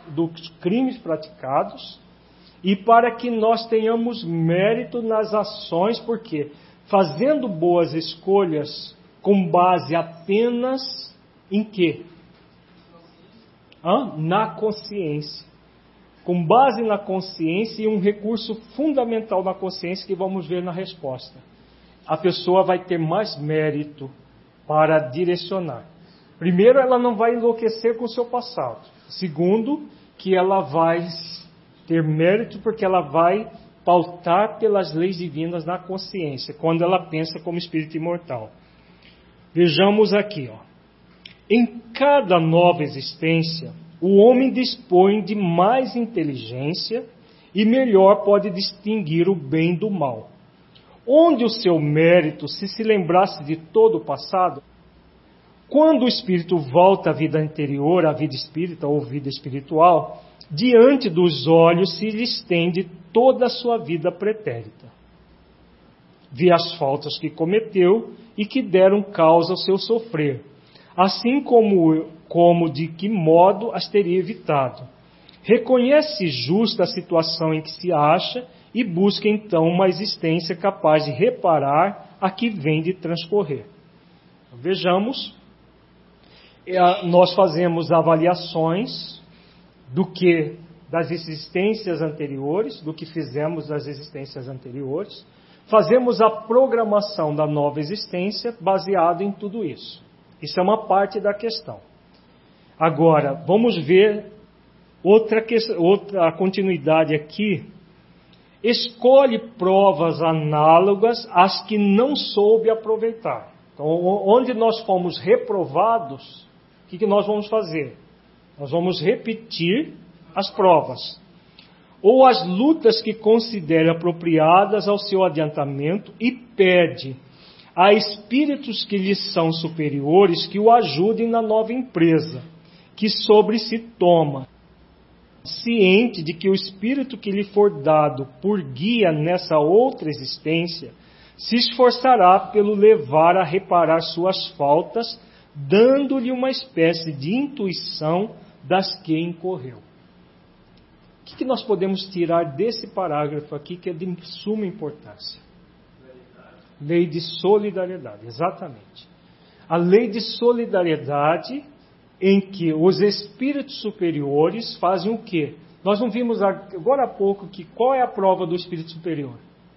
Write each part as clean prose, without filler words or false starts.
dos crimes praticados e para que nós tenhamos mérito nas ações, porque fazendo boas escolhas com base apenas em quê? Na consciência. Com base na consciência e um recurso fundamental na consciência que vamos ver na resposta. A pessoa vai ter mais mérito para direcionar. Primeiro, ela não vai enlouquecer com o seu passado. Segundo, que ela vai ter mérito porque ela vai pautar pelas leis divinas na consciência, quando ela pensa como espírito imortal. Vejamos aqui, Em cada nova existência, o homem dispõe de mais inteligência e melhor pode distinguir o bem do mal. Onde o seu mérito, se lembrasse de todo o passado, quando o espírito volta à vida anterior, à vida espírita ou vida espiritual, diante dos olhos se lhe estende toda a sua vida pretérita. Vê as faltas que cometeu e que deram causa ao seu sofrer, assim como de que modo as teria evitado. Reconhece justa a situação em que se acha e busca então uma existência capaz de reparar a que vem de transcorrer. Vejamos, nós fazemos avaliações das existências anteriores, do que fizemos das existências anteriores, fazemos a programação da nova existência baseado em tudo isso. Isso é uma parte da questão. Agora, vamos ver outra continuidade aqui. Escolhe provas análogas às que não soube aproveitar. Então, onde nós fomos reprovados, o que nós vamos fazer? Nós vamos repetir as provas. Ou as lutas que considere apropriadas ao seu adiantamento e pede a espíritos que lhes são superiores que o ajudem na nova empresa que sobre si toma, ciente de que o espírito que lhe for dado por guia nessa outra existência se esforçará pelo levar a reparar suas faltas, dando-lhe uma espécie de intuição das que incorreu. O que nós podemos tirar desse parágrafo aqui que é de suma importância? Lei de solidariedade, exatamente. A lei de solidariedade em que os espíritos superiores fazem o quê? Nós não vimos agora há pouco que qual é a prova do espírito superior?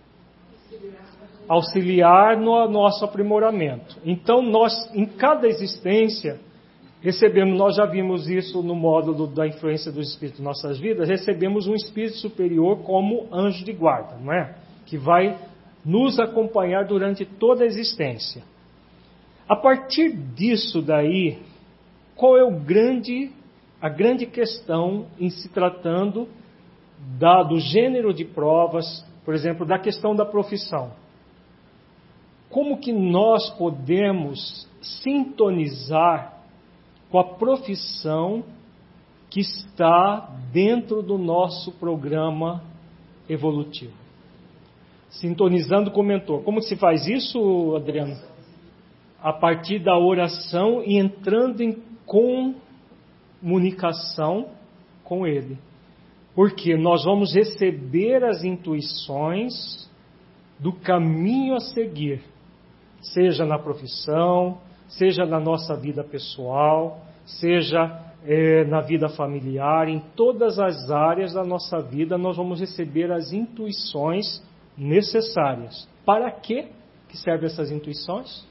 Auxiliar no nosso aprimoramento. Então nós, em cada existência, recebemos, nós já vimos isso no módulo da influência dos espíritos em nossas vidas, recebemos um espírito superior como anjo de guarda, não é? Que vai nos acompanhar durante toda a existência. A partir disso daí, qual é a grande questão em se tratando do gênero de provas, por exemplo, da questão da profissão? Como que nós podemos sintonizar com a profissão que está dentro do nosso programa evolutivo? Sintonizando com o mentor. Como se faz isso, Adriano? A partir da oração e entrando em comunicação com ele. Porque nós vamos receber as intuições do caminho a seguir. Seja na profissão, seja na nossa vida pessoal, seja na vida familiar, em todas as áreas da nossa vida nós vamos receber as intuições necessárias. Para quê que servem essas intuições?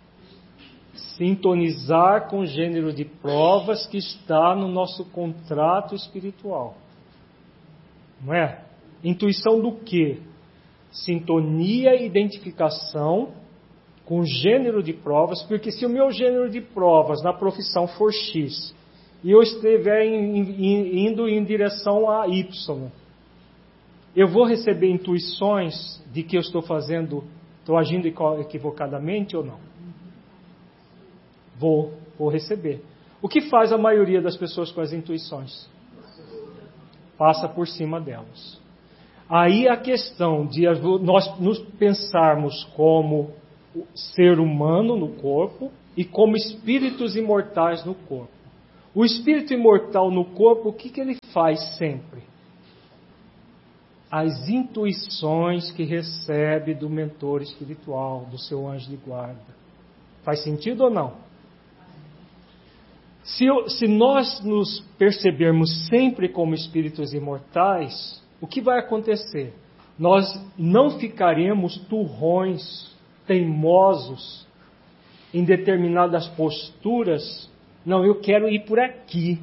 Sintonizar com o gênero de provas que está no nosso contrato espiritual. Não é? Intuição do quê? Sintonia e identificação com o gênero de provas, porque se o meu gênero de provas na profissão for X e eu estiver indo em direção a Y, eu vou receber intuições de que eu estou agindo equivocadamente ou não? Vou receber. O que faz a maioria das pessoas com as intuições? Passa por cima delas. Aí a questão de nós nos pensarmos como ser humano no corpo e como espíritos imortais no corpo. O espírito imortal no corpo, o que ele faz sempre? As intuições que recebe do mentor espiritual, do seu anjo de guarda. Faz sentido ou não? Se nós nos percebermos sempre como espíritos imortais, o que vai acontecer? Nós não ficaremos turrões, teimosos, em determinadas posturas. Não, eu quero ir por aqui.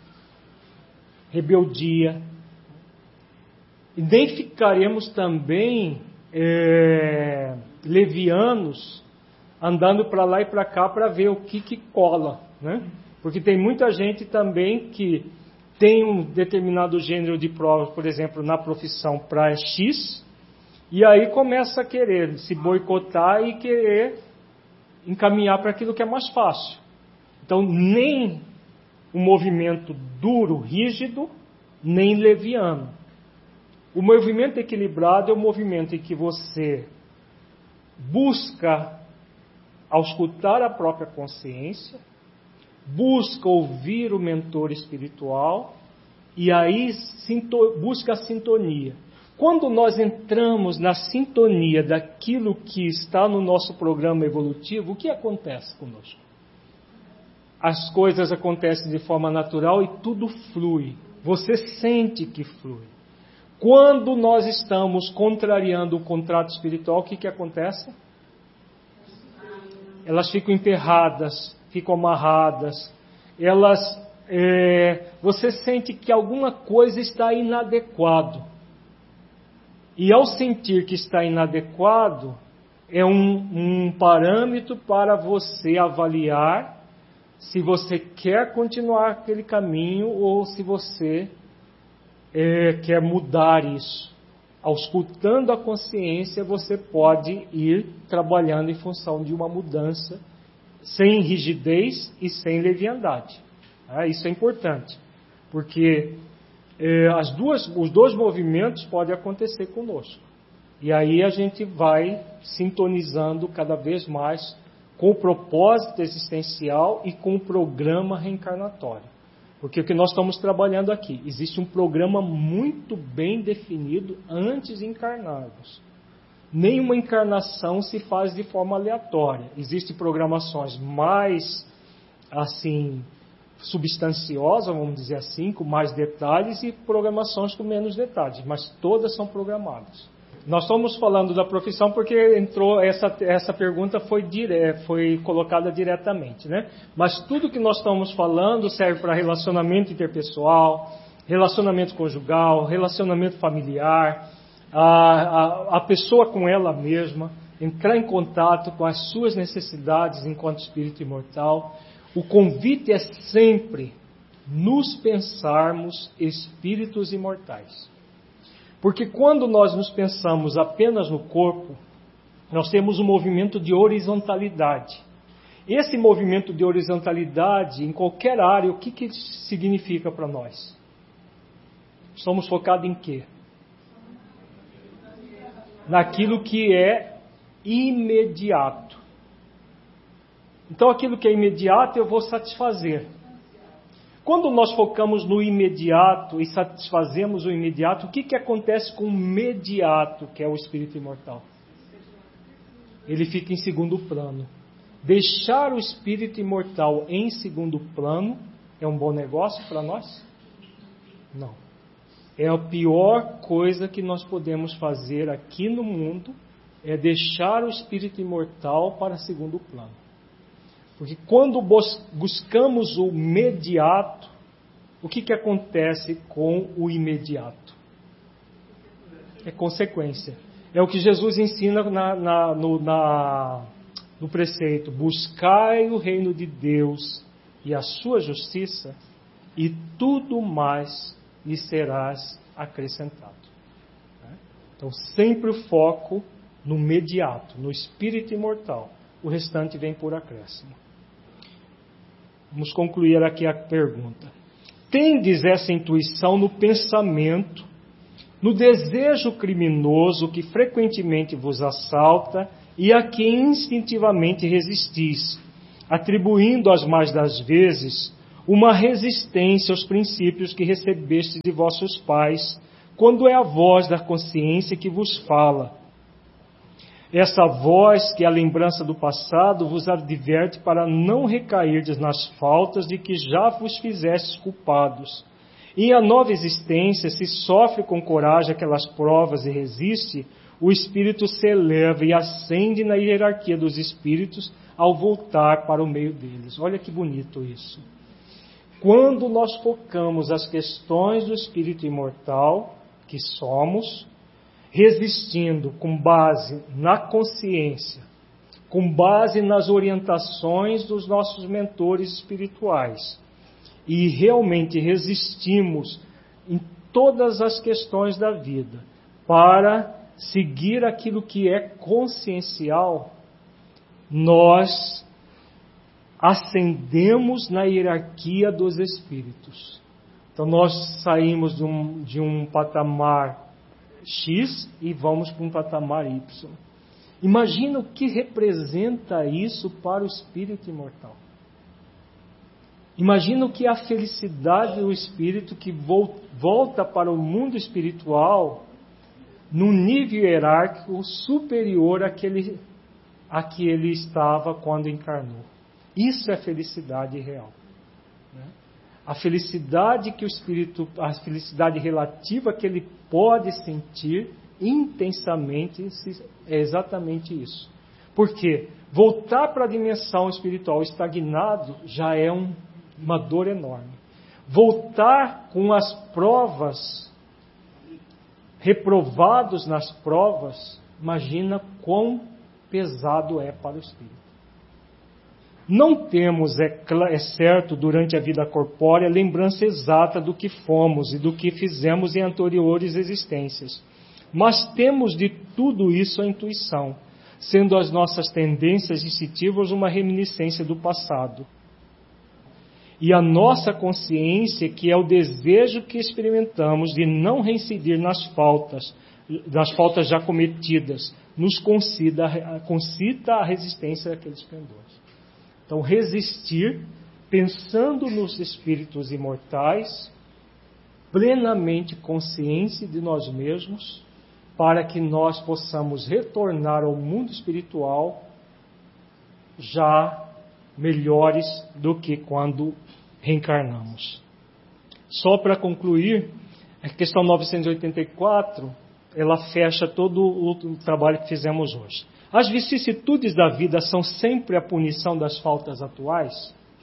Rebeldia. E nem ficaremos também levianos, andando para lá e para cá para ver o que cola, né? Porque tem muita gente também que tem um determinado gênero de prova, por exemplo, na profissão para X, e aí começa a querer se boicotar e querer encaminhar para aquilo que é mais fácil. Então, nem um movimento duro, rígido, nem leviano. O movimento equilibrado é o movimento em que você busca auscultar a própria consciência, busca ouvir o mentor espiritual e aí busca a sintonia. Quando nós entramos na sintonia daquilo que está no nosso programa evolutivo, o que acontece conosco? As coisas acontecem de forma natural e tudo flui. Você sente que flui. Quando nós estamos contrariando o contrato espiritual, o que acontece? Elas ficam emperradas, ficam amarradas. Você sente que alguma coisa está inadequado. E ao sentir que está inadequado, é um parâmetro para você avaliar se você quer continuar aquele caminho ou se você quer mudar isso. Auscultando a consciência, você pode ir trabalhando em função de uma mudança sem rigidez e sem leviandade. Isso é importante, porque os dois movimentos podem acontecer conosco. E aí a gente vai sintonizando cada vez mais com o propósito existencial e com o programa reencarnatório. Porque o que nós estamos trabalhando aqui, existe um programa muito bem definido antes de encarnarmos. Nenhuma encarnação se faz de forma aleatória. Existem programações mais, assim, substanciosas, vamos dizer assim, com mais detalhes, e programações com menos detalhes, mas todas são programadas. Nós estamos falando da profissão porque entrou essa pergunta foi colocada diretamente, né? Mas tudo que nós estamos falando serve para relacionamento interpessoal, relacionamento conjugal, relacionamento familiar, a pessoa com ela mesma, entrar em contato com as suas necessidades enquanto espírito imortal. O convite é sempre nos pensarmos espíritos imortais. Porque quando nós nos pensamos apenas no corpo, nós temos um movimento de horizontalidade. Esse movimento de horizontalidade, em qualquer área, o que significa para nós? Estamos focados em quê? Naquilo que é imediato. Então, aquilo que é imediato eu vou satisfazer. Quando nós focamos no imediato e satisfazemos o imediato, o que acontece com o imediato, que é o espírito imortal? Ele fica em segundo plano. Deixar o espírito imortal em segundo plano é um bom negócio para nós? Não. É a pior coisa que nós podemos fazer aqui no mundo, é deixar o espírito imortal para segundo plano. Porque quando buscamos o imediato, o que acontece com o imediato? É consequência. É o que Jesus ensina no preceito: buscai o reino de Deus e a sua justiça, e tudo mais lhe serás acrescentado. Então, sempre o foco no imediato, no espírito imortal. O restante vem por acréscimo. Vamos concluir aqui a pergunta. Tendes essa intuição no pensamento, no desejo criminoso que frequentemente vos assalta e a que instintivamente resistis, atribuindo as mais das vezes uma resistência aos princípios que recebeste de vossos pais, quando é a voz da consciência que vos fala. Essa voz, que é a lembrança do passado, vos adverte para não recairdes nas faltas de que já vos fizestes culpados. E a nova existência, se sofre com coragem aquelas provas e resiste, o espírito se eleva e ascende na hierarquia dos espíritos ao voltar para o meio deles. Olha que bonito isso. Quando nós focamos as questões do espírito imortal, que somos, resistindo com base na consciência, com base nas orientações dos nossos mentores espirituais, e realmente resistimos em todas as questões da vida para seguir aquilo que é consciencial, nós ascendemos na hierarquia dos espíritos. Então nós saímos de um patamar X e vamos para um patamar Y. Imagina o que representa isso para o espírito imortal. Imagina o que é a felicidade do espírito que volta para o mundo espiritual num nível hierárquico superior àquele a que ele estava quando encarnou. Isso é felicidade real. A felicidade que o espírito, a felicidade relativa que ele pode sentir intensamente é exatamente isso. Porque voltar para a dimensão espiritual estagnado já é uma dor enorme. Voltar com as provas, reprovados nas provas, imagina quão pesado é para o espírito. Não temos, é certo, durante a vida corpórea, lembrança exata do que fomos e do que fizemos em anteriores existências. Mas temos de tudo isso a intuição, sendo as nossas tendências instintivas uma reminiscência do passado. E a nossa consciência, que é o desejo que experimentamos de não reincidir nas faltas já cometidas, nos concita a resistência àqueles pendores. Então, resistir, pensando nos espíritos imortais, plenamente consciente de nós mesmos, para que nós possamos retornar ao mundo espiritual já melhores do que quando reencarnamos. Só para concluir, a questão 984, ela fecha todo o trabalho que fizemos hoje. As vicissitudes da vida são sempre a punição das faltas atuais?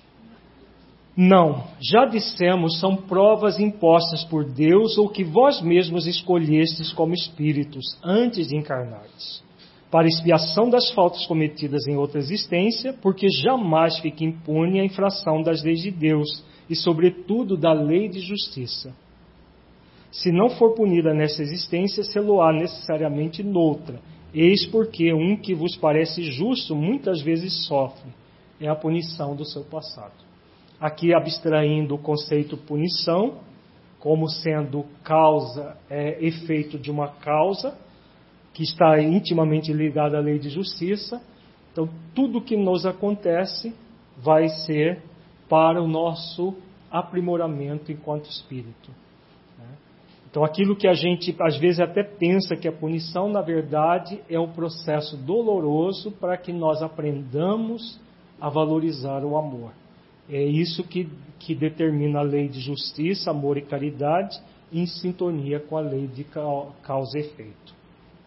Não, já dissemos, são provas impostas por Deus ou que vós mesmos escolhestes como espíritos antes de encarnares, para expiação das faltas cometidas em outra existência, porque jamais fica impune a infração das leis de Deus e, sobretudo, da lei de justiça. Se não for punida nessa existência, se-lo-á necessariamente noutra. Eis porque um que vos parece justo muitas vezes sofre. É a punição do seu passado. Aqui abstraindo o conceito punição, como sendo causa, efeito de uma causa, que está intimamente ligada à lei de justiça. Então, tudo que nos acontece vai ser para o nosso aprimoramento enquanto espírito. Então, aquilo que a gente às vezes até pensa que é punição, na verdade é um processo doloroso para que nós aprendamos a valorizar o amor. É isso que determina a lei de justiça, amor e caridade, em sintonia com a lei de causa e efeito.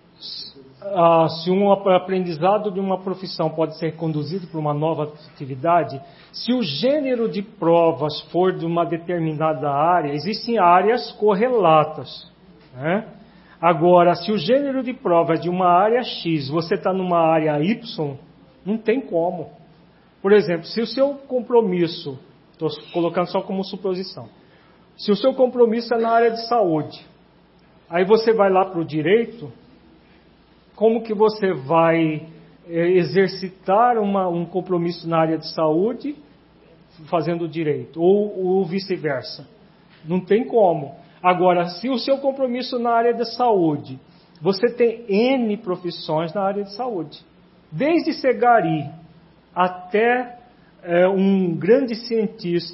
Se um aprendizado de uma profissão pode ser conduzido para uma nova atividade, se o gênero de provas for de uma determinada área, existem áreas correlatas, né? Agora, se o gênero de prova é de uma área X, você está numa área Y, não tem como. Por exemplo, se o seu compromisso, estou colocando só como suposição, se o seu compromisso é na área de saúde, aí você vai lá para o direito, como que você vai exercitar um compromisso na área de saúde fazendo direito? Ou vice-versa? Não tem como. Agora, se o seu compromisso na área de saúde, você tem N profissões na área de saúde. Desde ser gari até um grande cientista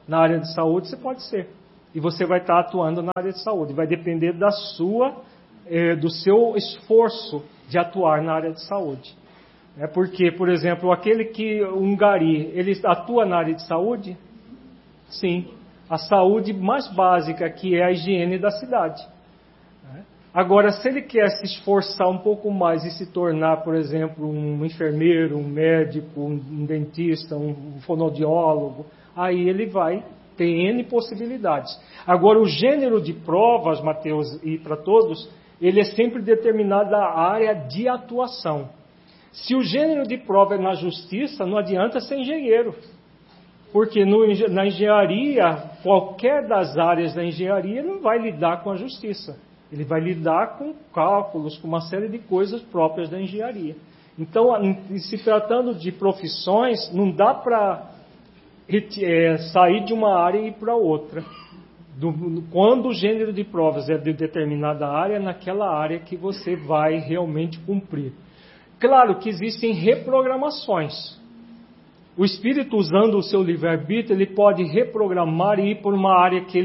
na área de saúde, você pode ser. E você vai estar atuando na área de saúde. Vai depender do seu esforço de atuar na área de saúde. É porque, por exemplo, um gari, ele atua na área de saúde? Sim. A saúde mais básica, que é a higiene da cidade. Agora, se ele quer se esforçar um pouco mais e se tornar, por exemplo, um enfermeiro, um médico, um dentista, um fonoaudiólogo, aí ele vai ter N possibilidades. Agora, o gênero de provas, Mateus, e para todos, ele é sempre determinado da área de atuação. Se o gênero de prova é na justiça, não adianta ser engenheiro. Porque na engenharia, qualquer das áreas da engenharia não vai lidar com a justiça. Ele vai lidar com cálculos, com uma série de coisas próprias da engenharia. Então, se tratando de profissões, não dá para sair de uma área e ir para outra. Quando o gênero de provas é de determinada área, é naquela área que você vai realmente cumprir. Claro que existem reprogramações. O espírito, usando o seu livre-arbítrio, ele pode reprogramar e ir por uma área que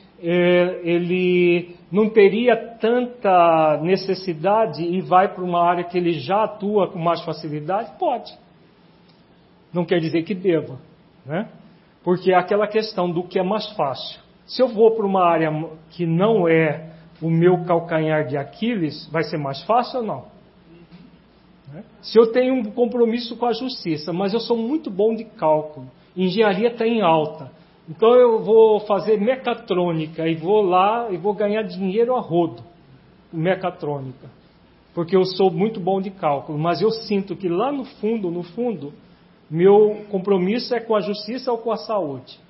ele não teria tanta necessidade e vai para uma área que ele já atua com mais facilidade? Pode. Não quer dizer que deva, né? Porque é aquela questão do que é mais fácil. Se eu vou para uma área que não é o meu calcanhar de Aquiles, vai ser mais fácil ou não? Se eu tenho um compromisso com a justiça, mas eu sou muito bom de cálculo, engenharia está em alta, então eu vou fazer mecatrônica e vou lá e vou ganhar dinheiro a rodo, mecatrônica, porque eu sou muito bom de cálculo, mas eu sinto que lá no fundo, meu compromisso é com a justiça ou com a saúde.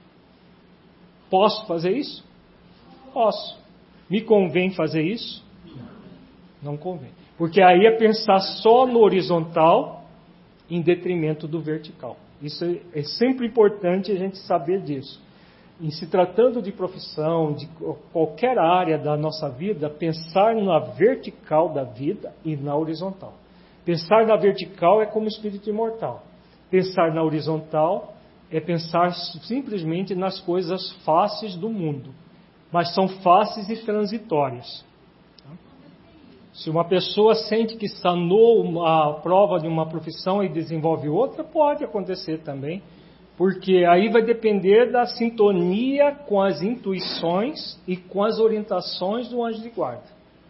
Posso fazer isso? Posso. Me convém fazer isso? Não convém. Porque aí é pensar só no horizontal em detrimento do vertical. Isso é sempre importante a gente saber disso. Em se tratando de profissão, de qualquer área da nossa vida, pensar na vertical da vida e na horizontal. Pensar na vertical é como espírito imortal. Pensar na horizontal é pensar simplesmente nas coisas fáceis do mundo. Mas são fáceis e transitórias. Se uma pessoa sente que sanou a prova de uma profissão e desenvolve outra, pode acontecer também, porque aí vai depender da sintonia com as intuições e com as orientações do anjo de guarda.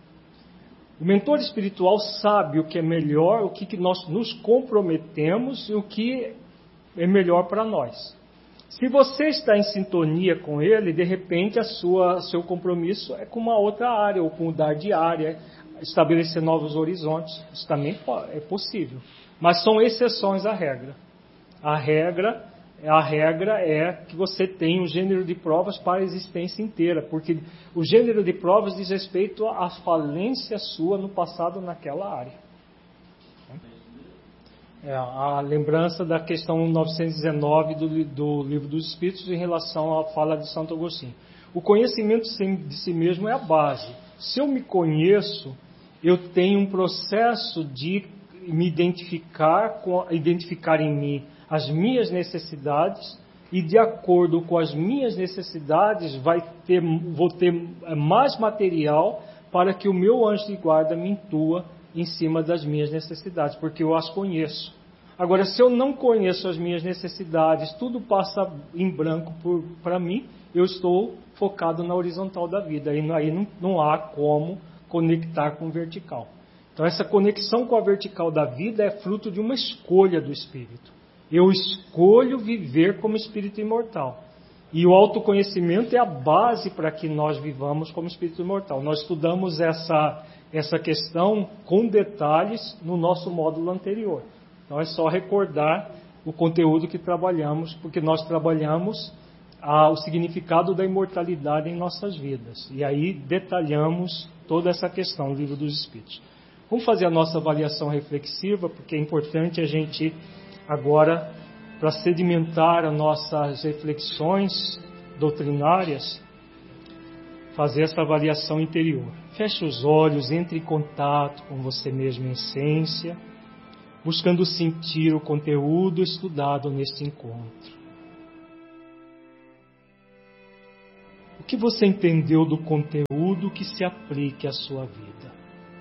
O mentor espiritual sabe o que é melhor, o que nós nos comprometemos e o que é melhor para nós. Se você está em sintonia com ele, de repente seu compromisso é com uma outra área, ou com mudar de área, estabelecer novos horizontes. Isso também é possível. Mas são exceções à regra. A regra é que você tenha um gênero de provas para a existência inteira, porque o gênero de provas diz respeito à falência sua no passado naquela área. A lembrança da questão 919 do Livro dos Espíritos em relação à fala de Santo Agostinho. O conhecimento de si mesmo é a base. Se eu me conheço, eu tenho um processo de me identificar em mim as minhas necessidades, e de acordo com as minhas necessidades vou ter mais material para que o meu anjo de guarda me intua em cima das minhas necessidades, porque eu as conheço. Agora, se eu não conheço as minhas necessidades, tudo passa em branco para mim, eu estou focado na horizontal da vida, aí não há como conectar com o vertical. Então, essa conexão com a vertical da vida é fruto de uma escolha do espírito. Eu escolho viver como espírito imortal. E o autoconhecimento é a base para que nós vivamos como espírito imortal. Nós estudamos essa questão com detalhes no nosso módulo anterior. Então é só recordar o conteúdo que trabalhamos, porque nós trabalhamos o significado da imortalidade em nossas vidas. E aí detalhamos toda essa questão no Livro dos Espíritos. Vamos fazer a nossa avaliação reflexiva, porque é importante a gente agora, para sedimentar as nossas reflexões doutrinárias, fazer essa avaliação interior. Feche os olhos, entre em contato com você mesmo em essência, buscando sentir o conteúdo estudado neste encontro. que você entendeu do conteúdo que se aplique à sua vida?